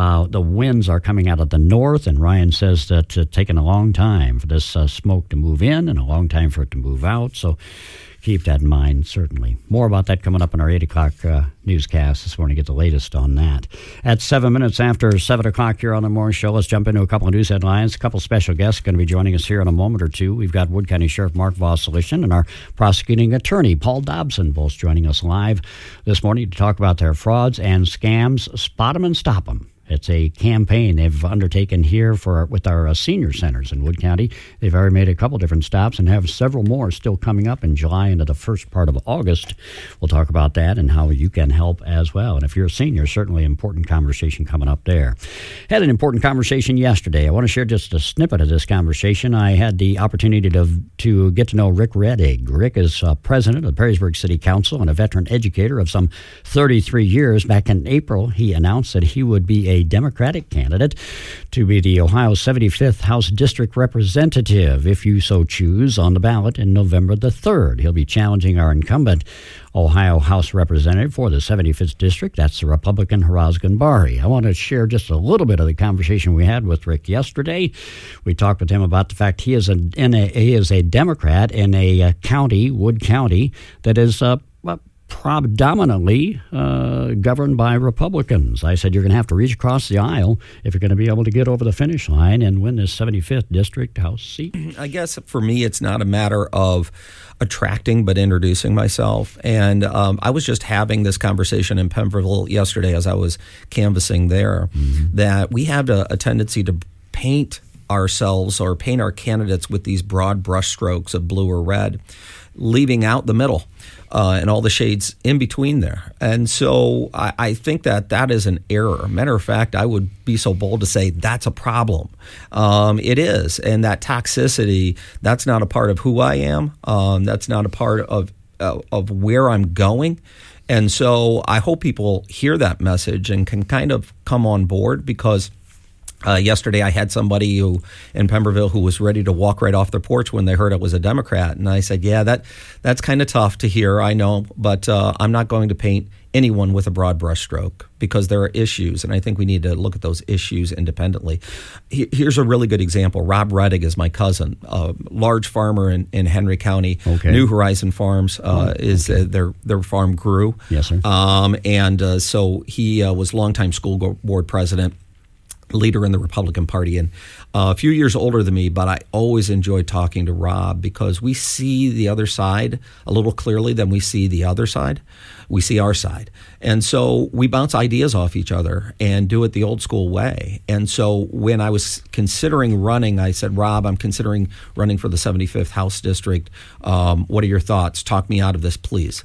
The winds are coming out of the north, and Ryan says that it's taken a long time for this smoke to move in and a long time for it to move out. So keep that in mind, certainly. More about that coming up in our 8 o'clock newscast this morning. Get the latest on that. At 7 minutes after 7 o'clock here on the morning show, let's jump into a couple of news headlines. A couple of special guests going to be joining us here in a moment or two. We've got Wood County Sheriff Mark Vosselition and our prosecuting attorney, Paul Dobson, both joining us live this morning to talk about their frauds and scams. Spot them and stop them. It's a campaign they've undertaken here with our senior centers in Wood County. They've already made a couple different stops and have several more still coming up in July into the first part of August. We'll talk about that and how you can help as well. And if you're a senior, certainly an important conversation coming up there. Had an important conversation yesterday. I want to share just a snippet of this conversation. I had the opportunity to get to know Rick Rettig. Rick is president of the Perrysburg City Council and a veteran educator of some 33 years. Back in April, he announced that he would be a Democratic candidate to be the Ohio 75th House District Representative, if you so choose, on the ballot in November the 3rd. He'll be challenging our incumbent Ohio House Representative for the 75th District. That's the Republican Haraz Ganbari. I want to share just a little bit of the conversation we had with Rick yesterday. We talked with him about the fact he is a Democrat in a county, Wood County, that is predominantly governed by Republicans. I said, you're going to have to reach across the aisle if you're going to be able to get over the finish line and win this 75th District House seat. I guess for me, it's not a matter of attracting, but introducing myself. And I was just having this conversation in Pemberville yesterday as I was canvassing there, that we have a tendency to paint ourselves or paint our candidates with these broad brushstrokes of blue or red, leaving out the middle. And all the shades in between there. And so I think that is an error. Matter of fact, I would be so bold to say that's a problem. It is. And that toxicity, that's not a part of who I am. That's not a part of where I'm going. And so I hope people hear that message and can kind of come on board, because yesterday I had somebody in Pemberville who was ready to walk right off their porch when they heard I was a Democrat. And I said, yeah, that's kind of tough to hear, I know, but I'm not going to paint anyone with a broad brushstroke, because there are issues, and I think we need to look at those issues independently. Here's a really good example. Rob Rettig is my cousin, a large farmer in Henry County. Okay. New Horizon Farms their farm grew. Yes, sir. So he was longtime school board president, leader in the Republican Party, and a few years older than me, but I always enjoyed talking to Rob, because we see the other side a little clearly than we see the other side. We see our side. And so we bounce ideas off each other and do it the old school way. And so when I was considering running, I said, Rob, I'm considering running for the 75th House District. What are your thoughts? Talk me out of this, please.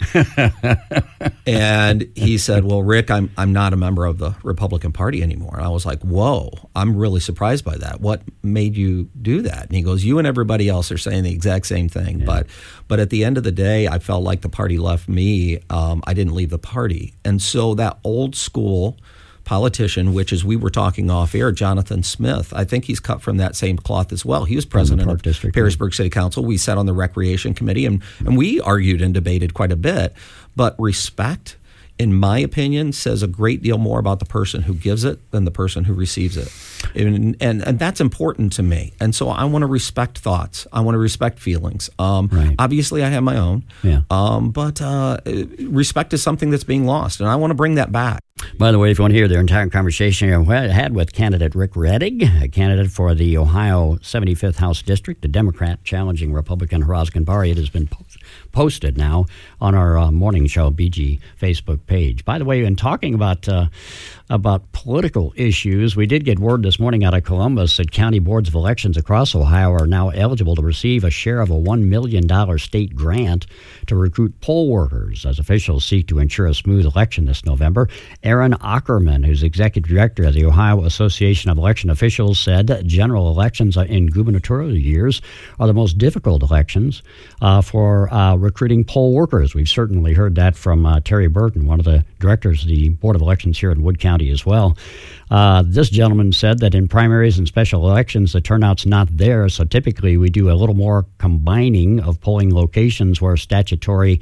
And he said, well, Rick, I'm not a member of the Republican Party anymore. And I was like, whoa, I'm really surprised by that. What made you do that? And he goes, you and everybody else are saying the exact same thing. Yeah. But at the end of the day, I felt like the party left me. I didn't leave the party. And so that old school politician, which, as we were talking off air, Jonathan Smith, I think he's cut from that same cloth as well. He was president of Perrysburg City Council. We sat on the Recreation Committee, and we argued and debated quite a bit. But respect, in my opinion, says a great deal more about the person who gives it than the person who receives it. And that's important to me. And so I want to respect thoughts. I want to respect feelings. Right. Obviously, I have my own. Yeah. But respect is something that's being lost, and I want to bring that back. By the way, if you want to hear their entire conversation I had with candidate Rick Rettig, a candidate for the Ohio 75th House District, a Democrat challenging Republican Haraz Ganbari, it has been posted now on our morning show BG Facebook page. By the way, in talking about political issues, we did get word this morning out of Columbus that county boards of elections across Ohio are now eligible to receive a share of a $1 million state grant to recruit poll workers as officials seek to ensure a smooth election this November. Aaron Ackerman, who's executive director of the Ohio Association of Election Officials, said general elections in gubernatorial years are the most difficult elections for recruiting poll workers. We've certainly heard that from Terry Burton, one of the directors of the Board of Elections here in Wood County as well. This gentleman said that in primaries and special elections, the turnout's not there, so typically we do a little more combining of polling locations where statutorily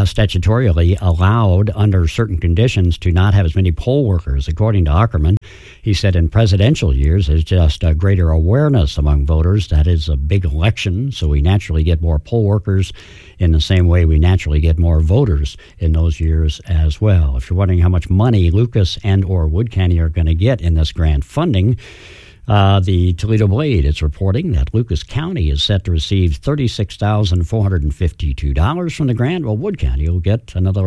allowed under certain conditions to not have as many poll workers. According to Ackerman, He said in presidential years, there's just a greater awareness among voters. That is a big election, so we naturally get more poll workers in the same way we naturally get more voters in those years as well. If you're wondering how much money Lucas and or Wood County are going to get in this grant funding, the Toledo Blade is reporting that Lucas County is set to receive $36,452 from the grant, while Wood County will get another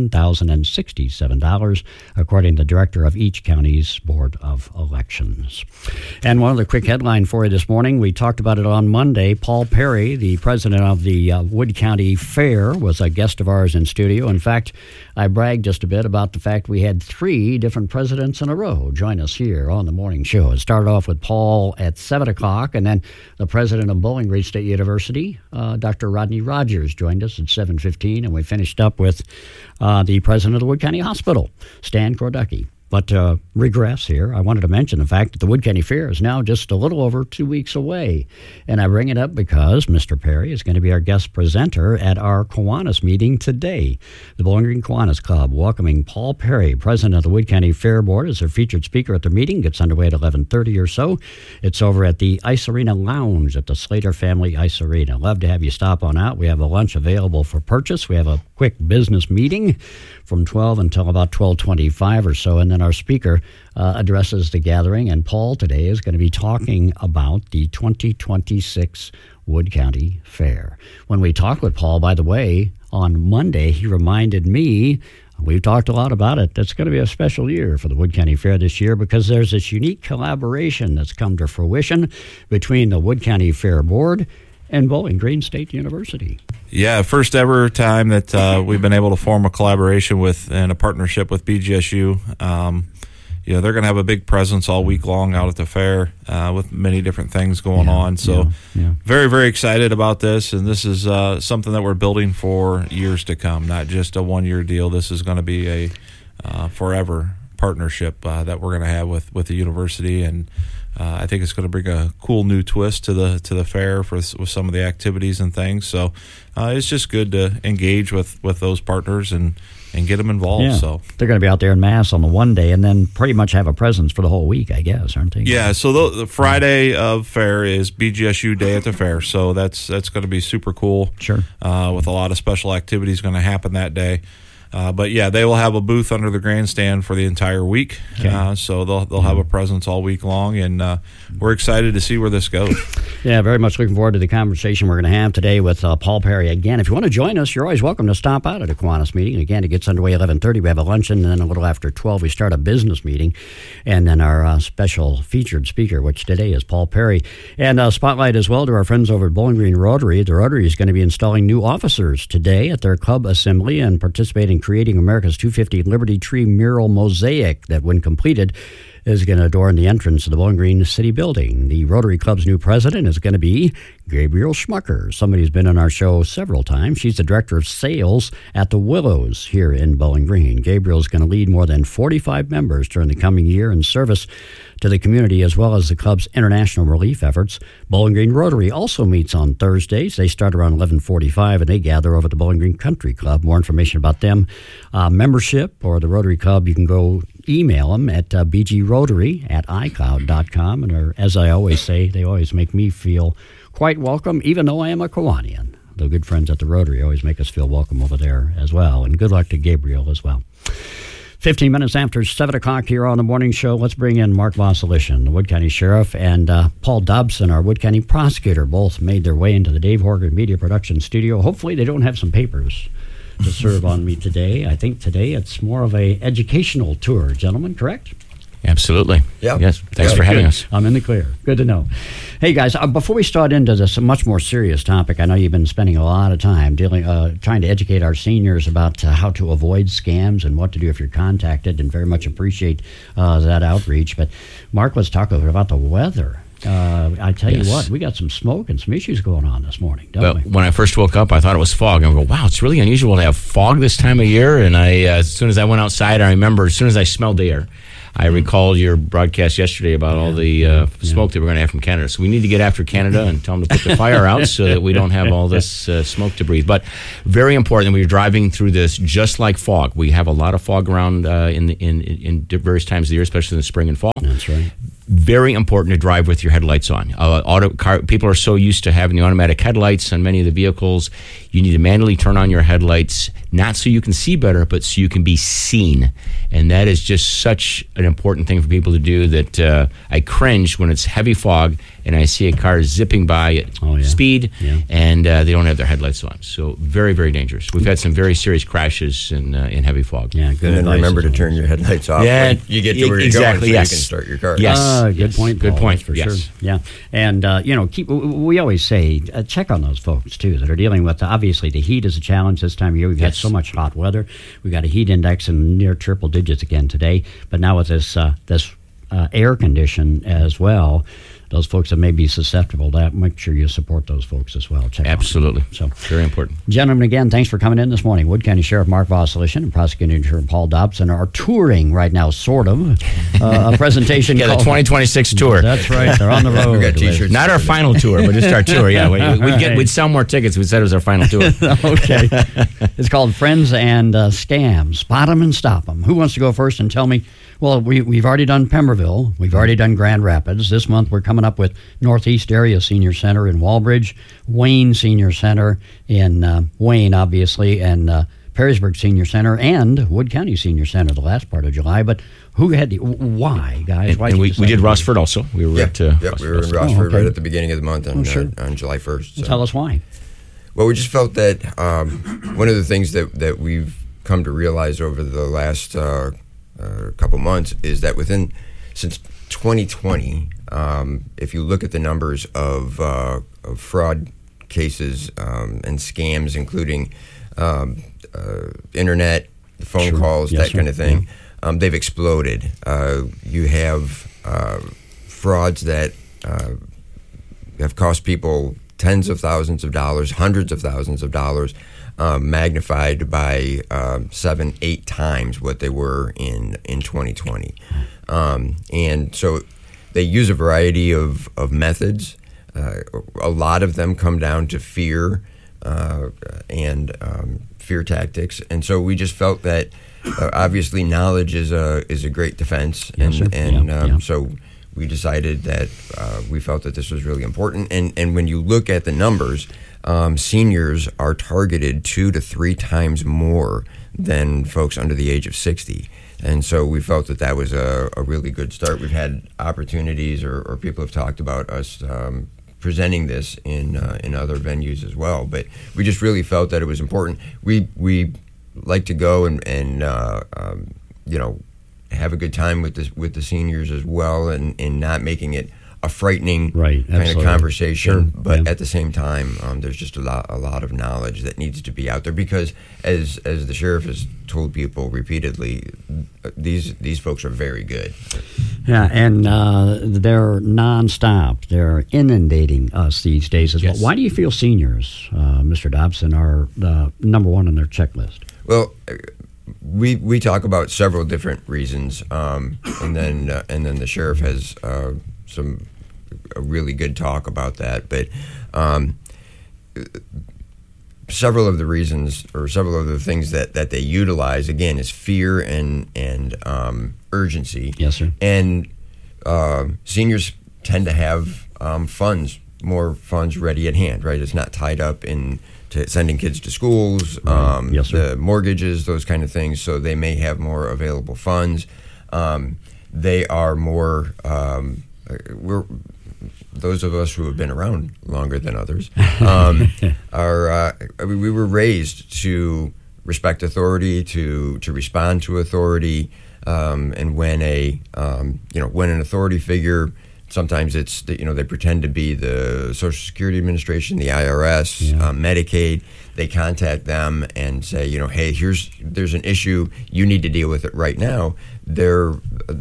$11,067, according to the director of each county's Board of Elections. And one other quick headline for you this morning. We talked about it on Monday. Paul Perry, the president of the Wood County Fair, was a guest of ours in studio. In fact, I bragged just a bit about the fact we had 3 different presidents in a row join us here on the morning show. It started off with Paul at 7 o'clock, and then the president of Bowling Green State University, Dr. Rodney Rogers, joined us at 7:15, and we finished up with the president of the Wood County Hospital, Stan Korducky. But to regress here, I wanted to mention the fact that the Wood County Fair is now just a little over 2 weeks away. And I bring it up because Mr. Perry is going to be our guest presenter at our Kiwanis meeting today. The Bowling Green Kiwanis Club welcoming Paul Perry, president of the Wood County Fair Board, as their featured speaker at their meeting. Gets underway at 11:30 or so. It's over at the Ice Arena Lounge at the Slater Family Ice Arena. Love to have you stop on out. We have a lunch available for purchase. We have a quick business meeting from 12 until about 12:25 or so, and then our speaker addresses the gathering, and Paul today is going to be talking about the 2026 Wood County Fair. When we talked with Paul, by the way, on Monday, he reminded me, we've talked a lot about it, that's going to be a special year for the Wood County Fair this year because there's this unique collaboration that's come to fruition between the Wood County Fair Board and Bowling Green State University. Yeah, first ever time that we've been able to form a collaboration with and a partnership with BGSU. They're going to have a big presence all week long out at the fair with many different things going on. So very, very excited about this. And this is something that we're building for years to come, not just a one-year deal. This is going to be a forever partnership that we're going to have with the university. And I think it's going to bring a cool new twist to the fair with some of the activities and things. So it's just good to engage with those partners and get them involved. Yeah. So they're going to be out there in mass on the one day and then pretty much have a presence for the whole week, I guess, aren't they? Yeah, so the Friday of fair is BGSU Day at the fair. So that's going to be super cool. Sure. With a lot of special activities going to happen that day. But yeah, they will have a booth under the grandstand for the entire week. Okay. So they'll have a presence all week long, and we're excited to see where this goes. Yeah, very much looking forward to the conversation we're going to have today with Paul Perry. Again, if you want to join us, you're always welcome to stop out at a Kiwanis meeting. Again, it gets underway at 11:30. We have a luncheon, and then a little after 12, we start a business meeting, and then our special featured speaker, which today is Paul Perry. And spotlight as well to our friends over at Bowling Green Rotary. The Rotary is going to be installing new officers today at their club assembly and participating creating America's 250 Liberty Tree mural mosaic that, when completed, is going to adorn the entrance of the Bowling Green City Building. The Rotary Club's new president is going to be Gabriel Schmucker, somebody who's been on our show several times. She's the director of sales at the Willows here in Bowling Green. Gabriel is going to lead more than 45 members during the coming year in service to the community as well as the club's international relief efforts. Bowling Green Rotary also meets on Thursdays. They start around 11:45 and they gather over at the Bowling Green Country Club. More information about them, membership or the Rotary Club, you can go email them at bgrotary@icloud.com. And as I always say, they always make me feel quite welcome, even though I am a Kiwanian. The good friends at the Rotary always make us feel welcome over there as well. And good luck to Gabriel as well. 15 minutes after 7 o'clock here on the morning show, let's bring in Mark Vasilishin, the Wood County Sheriff, and Paul Dobson, our Wood County Prosecutor. Both made their way into the Dave Horgan Media Production Studio. Hopefully they don't have some papers to serve on me today. I think today it's more of a educational tour, gentlemen, correct? Absolutely. Yeah. Yes. Thanks for having us. I'm in the clear. Good to know. Hey, guys, before we start into this much more serious topic, I know you've been spending a lot of time trying to educate our seniors about how to avoid scams and what to do if you're contacted, and very much appreciate that outreach. But, Mark, let's talk a little bit about the weather. I tell you what, we got some smoke and some issues going on this morning, don't we? When I first woke up, I thought it was fog. And I go, wow, it's really unusual to have fog this time of year. And as soon as I went outside, I remember as soon as I smelled the air, I recalled your broadcast yesterday about all the smoke that we're going to have from Canada. So we need to get after Canada and tell them to put the fire out so that we don't have all this smoke to breathe. But very important, when you're driving through this, just like fog, we have a lot of fog around in various times of the year, especially in the spring and fall. That's right. Very important to drive with your headlights on. People are so used to having the automatic headlights on many of the vehicles. You need to manually turn on your headlights, not so you can see better, but so you can be seen. And that is just such an important thing for people to do that I cringe when it's heavy fog and I see a car zipping by at speed and they don't have their headlights on. So very, very dangerous. We've had some very serious crashes in heavy fog. Yeah, good. And then remember to turn your headlights off when you get to where you're going so you can start your car. Yes. Good point, Paul. Good point. For sure. Yeah. And, we always say, check on those folks, too, that are dealing with, obviously, the heat is a challenge this time of year. We've had so much hot weather. We've got a heat index in near triple digits again today. But now with this air condition as well, those folks that may be susceptible to that, make sure you support those folks as well. Check Absolutely. So, very important. Gentlemen, again, thanks for coming in this morning. Wood County Sheriff Mark Voslishin and Prosecuting Attorney Paul Dobson are touring right now, sort of, a presentation the 2026 tour. That's right. They're on the road. We got t-shirts. Not our final tour, but just our tour. Yeah, we'd sell more tickets. We said it was our final tour. Okay. It's called Friends and Scams. Spot them and stop them. Who wants to go first and tell me? Well, we've already done Pemberville. We've already done Grand Rapids. This month we're coming up with Northeast Area Senior Center in Walbridge, Wayne Senior Center in Wayne, obviously, and Perrysburg Senior Center and Wood County Senior Center the last part of July. But why, guys? Why and we did Rossford also. We were at we were in Rossford right at the beginning of the month on July 1st. So. Tell us why. Well, we just felt that one of the things that we've come to realize over the last couple months is that since 2020, if you look at the numbers of fraud cases and scams, including internet, phone calls, that kind of thing, they've exploded. You have frauds that have cost people tens of thousands of dollars, hundreds of thousands of dollars, magnified by 7-8 times what they were in 2020. And so they use a variety of methods. A lot of them come down to fear and fear tactics. And so we just felt that obviously knowledge is a great defense. So we decided that we felt that this was really important. And when you look at the numbers, seniors are targeted 2 to 3 times more than folks under the age of 60. And so we felt that was a really good start. We've had opportunities or people have talked about us presenting this in other venues as well. But we just really felt that it was important. We like to go and have a good time with the seniors as well and not making it a frightening kind of conversation, but at the same time, there's just a lot of knowledge that needs to be out there because, as the sheriff has told people repeatedly, these folks are very good. Yeah, and they're nonstop. They're inundating us these days as well. Why do you feel seniors, Mr. Dobson, are number one on their checklist? Well, we talk about several different reasons, and then the sheriff has a really good talk about that, but several of the reasons or several of the things that they utilize again is fear and urgency. Yes, sir. And seniors tend to have more funds ready at hand, right? It's not tied up in to sending kids to schools, the mortgages, those kind of things. So they may have more available funds. They are more. Those of us who have been around longer than others we were raised to respect authority, to respond to authority, and when when an authority figure, sometimes it's they pretend to be the Social Security Administration, the IRS, Medicaid. They contact them and say, hey, there's an issue, you need to deal with it right now. they're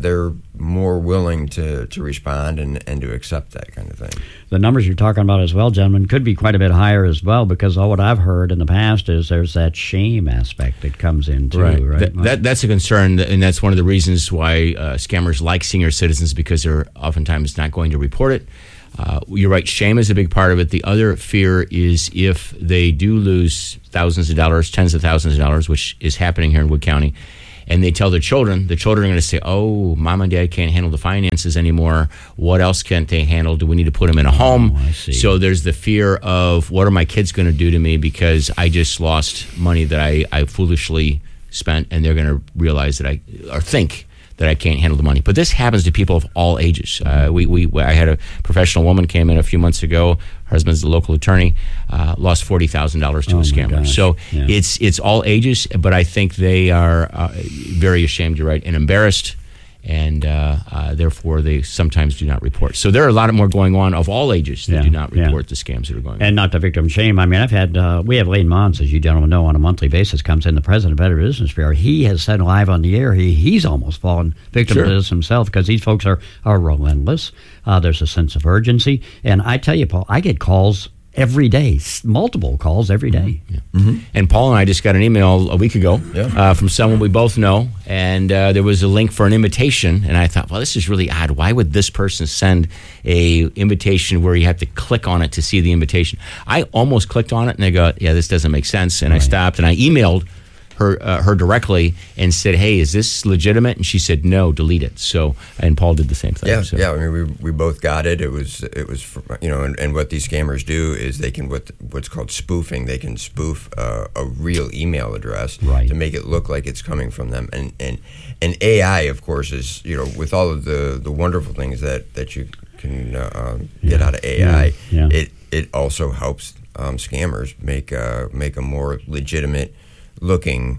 more willing to respond and to accept that kind of thing. The numbers you're talking about as well, gentlemen, could be quite a bit higher as well, because all what I've heard in the past is there's that shame aspect that comes in too, right? That's a concern, and that's one of the reasons why scammers like senior citizens, because they're oftentimes not going to report it. You're right, shame is a big part of it. The other fear is if they do lose thousands of dollars, tens of thousands of dollars, which is happening here in Wood County, and they tell the children are going to say, oh, mom and dad can't handle the finances anymore. What else can't they handle? Do we need to put them in a home? I see. So there's the fear of, what are my kids going to do to me because I just lost money that I foolishly spent, and they're going to realize that think that I can't handle the money. But this happens to people of all ages. I had a professional woman came in a few months ago. Her husband's a local attorney, lost $40,000 to a scammer. Gosh. So yeah. it's all ages, but I think they are very ashamed, you're right, and embarrassed, and therefore they sometimes do not report. So there are a lot more going on of all ages that do not report the scams that are going on. And not the victim shame. I mean, we have Lane Mons, as you gentlemen know, on a monthly basis, comes in, the president of Better Business Bureau. He has said live on the air, he's almost fallen victim to this himself, because these folks are relentless. There's a sense of urgency. And I tell you, Paul, I get calls every day, multiple calls every day. Yeah. Mm-hmm. And Paul and I just got an email a week ago from someone we both know, and there was a link for an invitation, and I thought, well, this is really odd. Why would this person send a invitation where you have to click on it to see the invitation? I almost clicked on it, and I go, yeah, this doesn't make sense, and I stopped, and I emailed her directly and said, hey, is this legitimate? And she said, no, delete it. So, and Paul did the same thing. Yeah. I mean, we both got it. It was and what these scammers do is they can what's called spoofing. They can spoof a real email address to make it look like it's coming from them. And AI, of course, is with all of the wonderful things that you can get out of AI. It also helps scammers make a more legitimate looking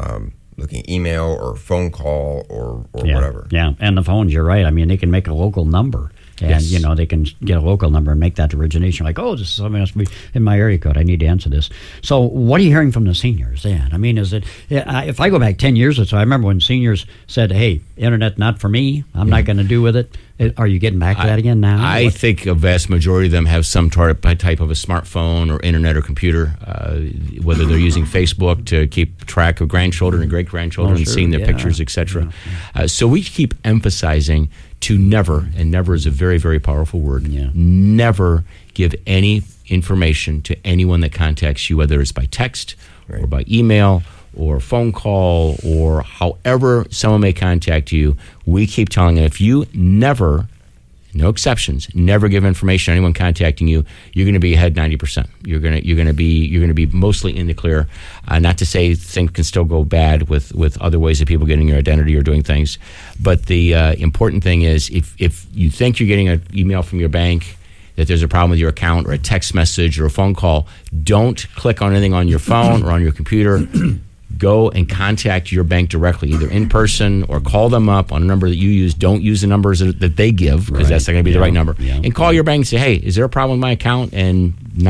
email or phone call or whatever. Yeah, and the phones, you're right. I mean, they can make a local number. And, they can get a local number and make that origination. Like, oh, this is something that's in my area code. I need to answer this. So what are you hearing from the seniors then? I mean, is it, if I go back 10 years or so, I remember when seniors said, hey, internet not for me. I'm not going to do with it. Are you getting back to that again now? I think a vast majority of them have some type of a smartphone or internet or computer, whether they're using Facebook to keep track of grandchildren and great-grandchildren and seeing their pictures, etc. So we keep emphasizing to never, and never is a very, very powerful word, never give any information to anyone that contacts you, whether it's by text or by email or phone call or however someone may contact you. We keep telling them, if you never, no exceptions, never give information to anyone contacting you, you're going to be ahead 90%. You're going to be mostly in the clear. Not to say things can still go bad with other ways of people getting your identity or doing things, but the important thing is if you think you're getting an email from your bank that there's a problem with your account or a text message or a phone call, don't click on anything on your phone or on your computer. Go and contact your bank directly, either in person or call them up on a number that you use. Don't use the numbers that they give, because that's not going to be the right number. And call your bank and say, hey, is there a problem with my account? And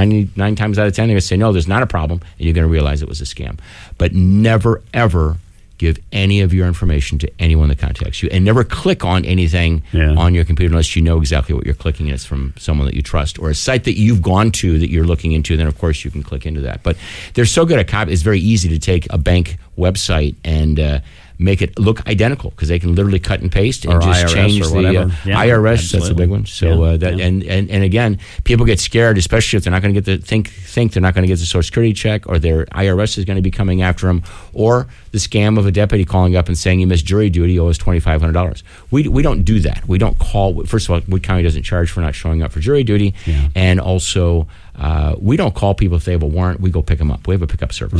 99 times out of 10, they're going to say, no, there's not a problem. And you're going to realize it was a scam. But never, ever give any of your information to anyone that contacts you. And never click on anything on your computer unless you know exactly what you're clicking and it's from someone that you trust or a site that you've gone to that you're looking into. Then, of course, you can click into that. But they're so good at copy. It's very easy to take a bank website and make it look identical, because they can literally cut and paste and just IRS change the IRS. Absolutely. That's a big one. So and again, people get scared, especially if they're not going to get think they're not going to get the Social Security check, or their IRS is going to be coming after them, or the scam of a deputy calling up and saying you missed jury duty, owe us $2,500. We don't do that. We don't call. First of all, Wood County doesn't charge for not showing up for jury duty, and also we don't call people if they have a warrant. We go pick them up. We have a pickup service.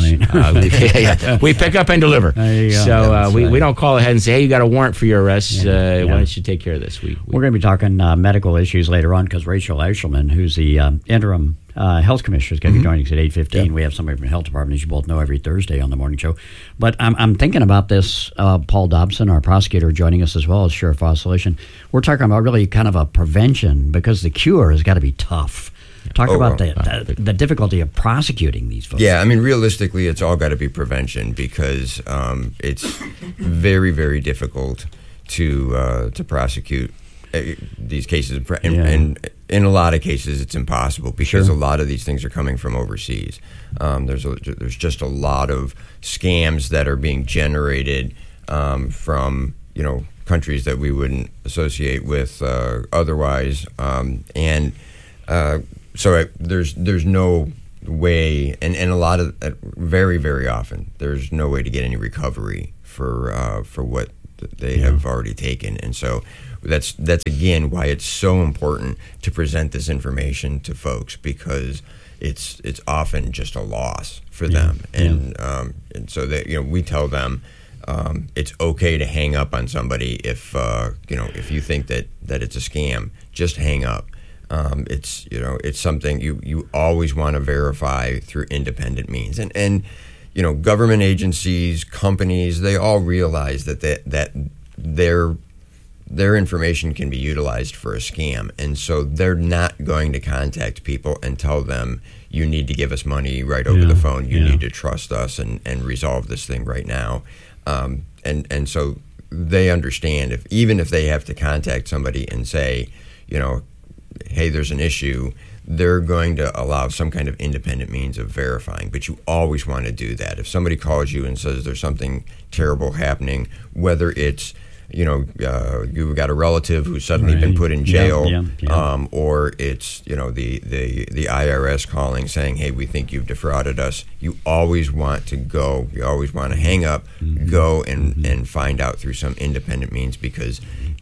Right. We pick up and deliver. So we don't call ahead and say, hey, you got a warrant for your arrest. Why don't you take care of this? We're going to be talking medical issues later on, because Rachel Eshelman, who's the interim health commissioner, is going to be joining us at 8:15. We have somebody from the health department, as you both know, every Thursday on the morning show. But I'm thinking about this. Paul Dobson, our prosecutor, joining us as well as Sheriff Oscillation. We're talking about really kind of a prevention, because the cure has got to be tough. Talk about the difficulty of prosecuting these folks. Yeah, I mean, realistically, it's all got to be prevention because it's very, very difficult to prosecute these cases, and in a lot of cases, it's impossible because a lot of these things are coming from overseas. There's just a lot of scams that are being generated from countries that we wouldn't associate with otherwise, so there's no way, and a lot of very, very often there's no way to get any recovery for what they have already taken, and so that's again why it's so important to present this information to folks, because it's often just a loss for them, and so that we tell them it's okay to hang up on somebody if you think that it's a scam, just hang up. It's something you always want to verify through independent means, and government agencies, companies, they all realize that their information can be utilized for a scam, and so they're not going to contact people and tell them you need to give us money right over the phone, you need to trust us and resolve this thing right now, and so they understand even if they have to contact somebody and say, hey, there's an issue, they're going to allow some kind of independent means of verifying. But you always want to do that. If somebody calls you and says there's something terrible happening, whether it's you've got a relative who's suddenly been put in jail, or it's the IRS calling saying, hey, we think you've defrauded us, you always want to hang up, go and find out through some independent means, because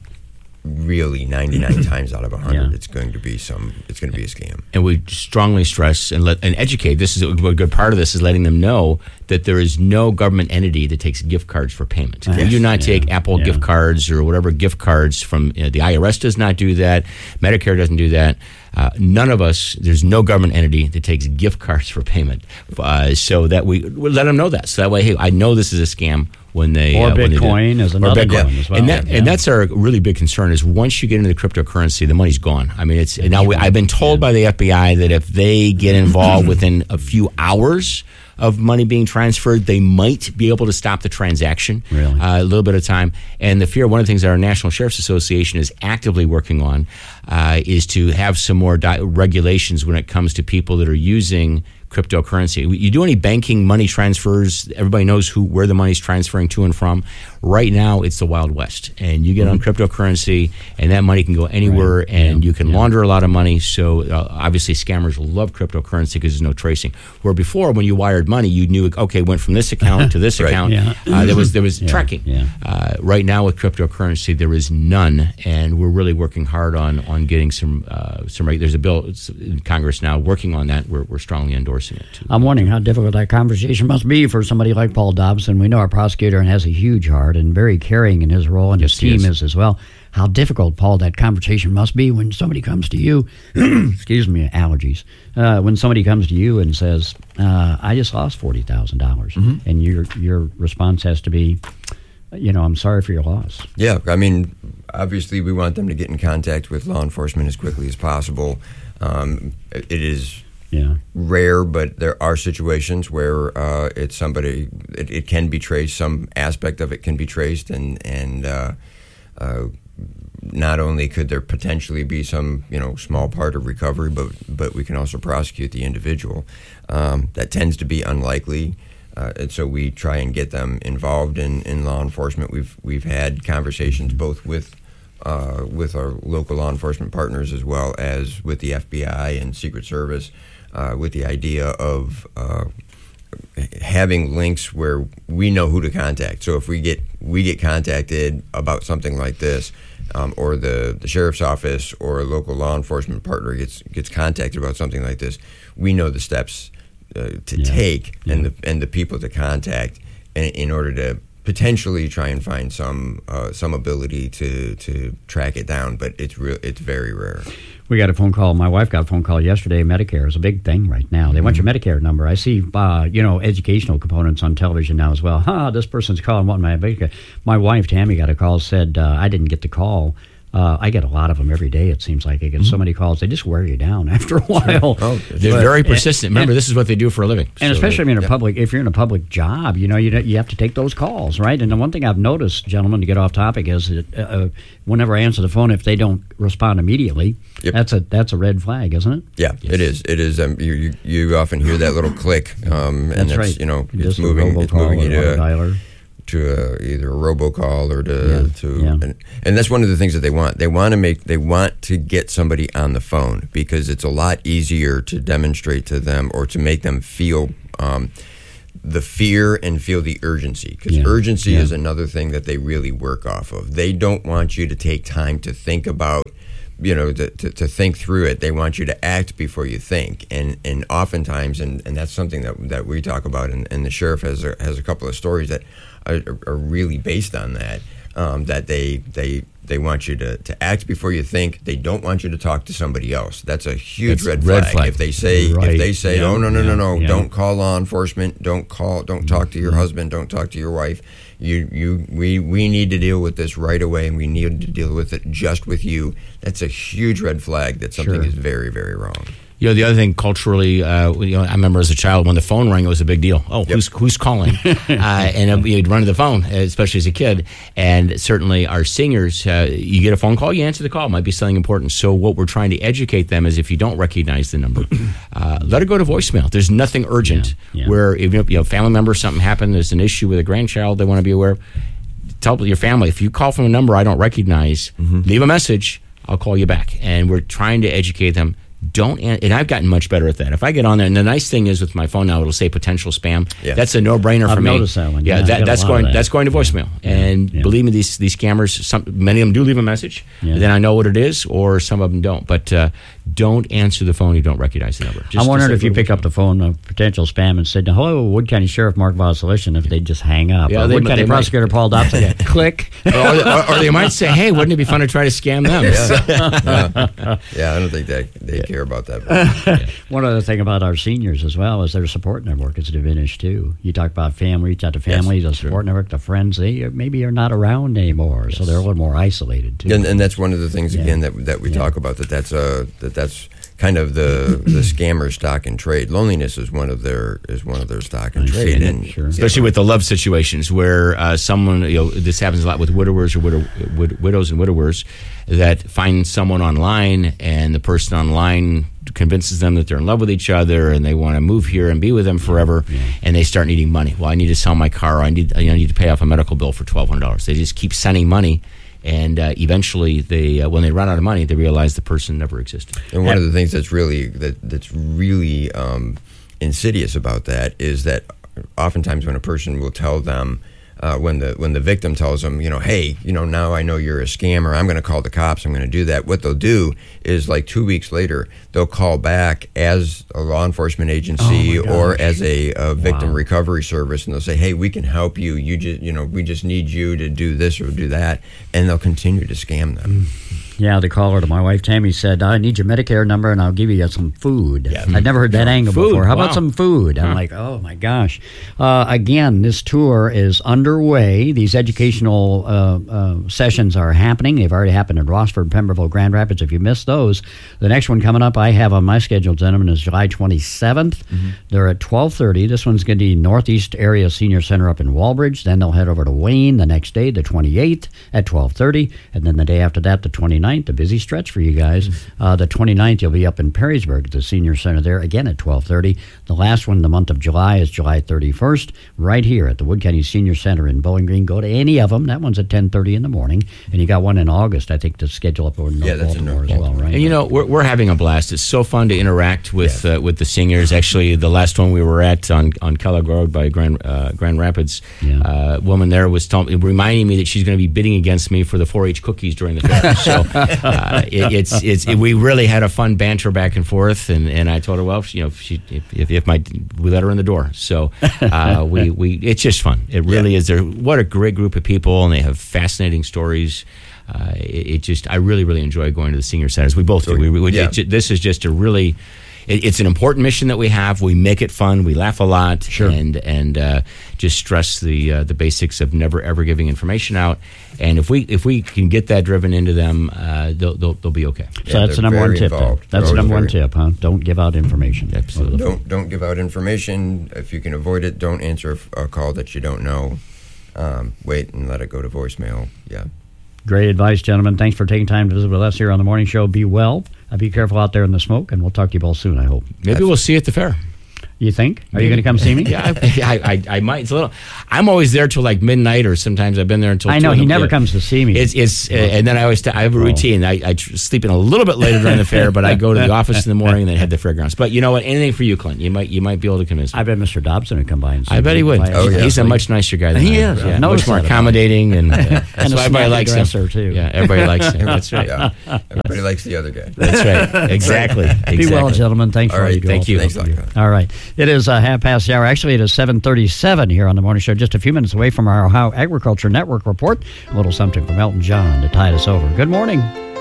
really 99 times out of 100 it's going to be a scam. And we strongly stress and educate. This is a good part of this is letting them know that there is no government entity that takes gift cards for payment. We do not take Apple gift cards or whatever gift cards from the IRS does not do that. Medicare doesn't do that. None of us, there's no government entity that takes gift cards for payment. So that we let them know that. So that way, hey, I know this is a scam. When they Bitcoin is another one as well, and that's our really big concern is once you get into the cryptocurrency, the money's gone. I mean, I've been told by the FBI that if they get involved within a few hours of money being transferred, they might be able to stop the transaction. Really? A little bit of time. And the fear, one of the things that our National Sheriff's Association is actively working on is to have some more regulations when it comes to people that are using cryptocurrency. You do any banking money transfers, everybody knows where the money's transferring to and from. Right now, it's the Wild West. And you get on cryptocurrency, and that money can go anywhere, and you can launder a lot of money. So obviously, scammers love cryptocurrency because there's no tracing. Where before, when you wired money, you knew, okay, went from this account to this account. There was tracking. Right now, with cryptocurrency, there is none, and we're really working hard on getting some. There's a bill in Congress now working on that. We're strongly endorsing it too. I'm wondering how difficult that conversation must be for somebody like Paul Dobson. We know our prosecutor and has a huge heart and very caring in his role, and his team is as well. How difficult, Paul, that conversation must be when somebody comes to you, excuse me, allergies, when somebody comes to you and says, I just lost $40,000, and your response has to be, I'm sorry for your loss. Yeah, I mean, obviously we want them to get in contact with law enforcement as quickly as possible. It is rare, but there are situations where it's somebody. It can be traced. Some aspect of it can be traced, and not only could there potentially be some small part of recovery, but we can also prosecute the individual. That tends to be unlikely, and so we try and get them involved in law enforcement. We've had conversations both with our local law enforcement partners as well as with the FBI and Secret Service, with the idea of having links where we know who to contact. So if we get contacted about something like this, or the sheriff's office or a local law enforcement partner gets contacted about something like this, we know the steps to take and the people to contact in order to potentially try and find some ability to track it down, but it's very rare. We got a phone call. My wife got a phone call yesterday. Medicare is a big thing right now. They want your Medicare number. I see, educational components on television now as well. This person's calling wanting my Medicare. My wife, Tammy, got a call, said, I didn't get the call. I get a lot of them every day. It seems like I get so many calls. They just wear you down after a while. They're very persistent. Remember, this is what they do for a living. And especially if you're in a public job, you have to take those calls, right? And the one thing I've noticed, gentlemen, to get off topic, is that whenever I answer the phone, if they don't respond immediately, that's a red flag, isn't it? Yeah, it is. It is. You often hear that little click, and that's right. It's moving you to either a robocall or and that's one of the things that they want. They want to get somebody on the phone because it's a lot easier to demonstrate to them or to make them feel the fear and feel the urgency, because urgency is another thing that they really work off of. They don't want you to take time to think about, to think through it. They want you to act before you think, and oftentimes, and that's something that we talk about, and the sheriff has a couple of stories that are really based on that. That they want you to act before you think. They don't want you to talk to somebody else. That's a huge red flag. If they say, oh no, don't call law enforcement, don't talk to your husband, don't talk to your wife. We need to deal with this right away, and we need to deal with it just with you. That's a huge red flag that something is very, very wrong. The other thing culturally, I remember as a child when the phone rang, it was a big deal. Oh, who's calling? And you'd run to the phone, especially as a kid. And certainly our seniors, you get a phone call, you answer the call. It might be something important. So what we're trying to educate them is if you don't recognize the number, let it go to voicemail. There's nothing urgent where if a family member, something happened, there's an issue with a grandchild they want to be aware of. Tell your family, if you call from a number I don't recognize, leave a message, I'll call you back. And we're trying to educate them. And I've gotten much better at that. If I get on there, and the nice thing is with my phone now, it'll say potential spam. Yeah. That's a no-brainer for me. I've noticed that one. That's going to voicemail. And believe me, these scammers, many of them do leave a message. Yeah. Then I know what it is, or some of them don't. But don't answer the phone. You don't recognize the number. I'm wondering if you pick up the phone, potential spam, and said, "Hello, Wood County Sheriff Mark Vosilish," and if they just hang up. Yeah, Wood County Prosecutor Paul Dobson. Click. or they might say, "Hey, wouldn't it be fun to try to scam them?" I don't think they care about that. One other thing about our seniors as well is their support network is diminished too. You talk about family, reach out to family, the support network, the friends, they maybe are not around anymore, so they're a little more isolated too. And that's one of the things again that we talk about, that's kind of the scammer stock and trade. Loneliness is one of their stock and trade, and especially with the love situations where someone, this happens a lot with widowers or widows and widowers that find someone online, and the person online convinces them that they're in love with each other and they want to move here and be with them forever, and they start needing money. Well, I need to sell my car. I need to pay off a medical bill for $1,200. They just keep sending money. And eventually, when they run out of money, they realize the person never existed. And one of the things that's really insidious about that is that oftentimes when a person will tell them, when the victim tells them, hey, now I know you're a scammer, I'm going to call the cops, I'm going to do that. What they'll do is like 2 weeks later, they'll call back as a law enforcement agency or as a victim recovery service, and they'll say, hey, we can help you. You just, we just need you to do this or do that, and they'll continue to scam them. Yeah, the caller to my wife, Tammy, said, I need your Medicare number and I'll give you some food. Yeah. I'd never heard that angle before. How about some food? I'm like, oh, my gosh. Again, this tour is underway. These educational sessions are happening. They've already happened in Rossford, Pemberville, Grand Rapids. If you missed those, the next one coming up I have on my schedule, gentlemen, is July 27th. They're at 12:30. This one's going to be Northeast Area Senior Center up in Walbridge. Then they'll head over to Wayne the next day, the 28th, at 12:30. And then the day after that, the 29th, a busy stretch for you guys. The 29th, you'll be up in Perrysburg at the Senior Center there, again at 12:30. The last one, the month of July, is July 31st, right here at the Wood County Senior Center in Bowling Green. Go to any of them. That one's at 10:30 in the morning. And you got one in August, I think, to schedule up over in North Baltimore as well, right? And we're having a blast. It's so fun to interact with the seniors. Actually, the last one we were at on Kellogg Road by Grand Rapids, a woman there was reminding me that she's going to be bidding against me for the 4-H cookies during the fair. So we really had a fun banter back and forth, and I told her, well, we let her in the door. So it's just fun. It really is. What a great group of people, and they have fascinating stories. I really, really enjoy going to the senior centers. We both do. This is just a really, it's an important mission that we have. We make it fun. We laugh a lot. Sure. And just stress the basics of never ever giving information out. And if we can get that driven into them, they'll be okay. So that's the number one tip. That's the number one tip, huh? Don't give out information. Absolutely. Don't give out information. If you can avoid it, don't answer a call that you don't know. Wait and let it go to voicemail. Yeah. Great advice, gentlemen. Thanks for taking time to visit with us here on the morning show. Be well. Be careful out there in the smoke, and we'll talk to you both soon, I hope. Maybe we'll see you at the fair. You think? Are you going to come see me? Yeah, I might. It's a little. I'm always there till like midnight, or sometimes I've been there until. I know he never comes to see me. And then I have a routine. I sleep in a little bit later during the fair, but I go to the office in the morning and then head to fairgrounds. But you know what? Anything for you, Clint. You might be able to convince me. I bet Mr. Dobson would come by and see I bet he would. He's a much nicer guy than he I am. is. Yeah, Notice much more that accommodating, and that's why everybody likes him. Too. Yeah, everybody likes him. That's right. Yeah. Everybody likes the other guy. That's right. Exactly. Be well, gentlemen. Thanks for all you do. Thank you. Thanks a lot. All right. It is 1:30 the hour. Actually, it is 7:37 here on the morning show. Just a few minutes away from our Ohio Agriculture Network report. A little something from Elton John to tide us over. Good morning.